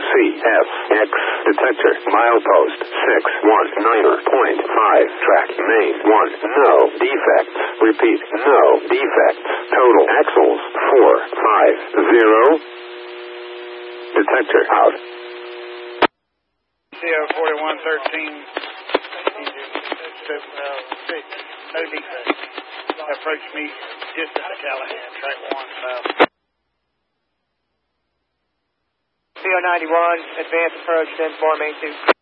CSX detector. Milepost 619.5. Track main 1. No defects. Repeat, no defects. Total axles 450. Detector out. CO 4113. No defects. Approach me distant to Callahan, track 1 south. CO 91, advance approach, 10-4, main 2.